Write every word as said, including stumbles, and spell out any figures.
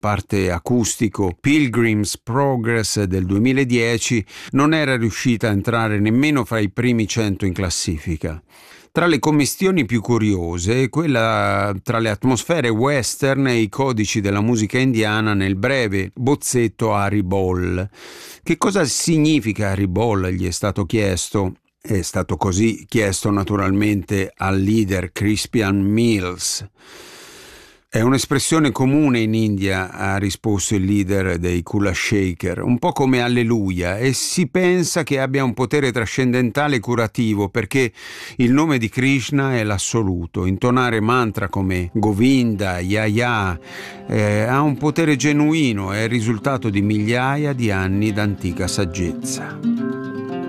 parte acustico Pilgrim's Progress del duemiladieci, non era riuscita a entrare nemmeno fra i primi cento in classifica. Tra le commistioni più curiose, quella tra le atmosfere western e i codici della musica indiana nel breve bozzetto Harry Ball. Che cosa significa Harry Ball? Gli è stato chiesto. È stato così chiesto naturalmente al leader Crispian Mills. È un'espressione comune in India, ha risposto il leader dei Kula Shaker, un po' come alleluia, e si pensa che abbia un potere trascendentale e curativo perché il nome di Krishna è l'assoluto. Intonare mantra come Govinda, Yaya eh, ha un potere genuino, è il risultato di migliaia di anni d'antica saggezza.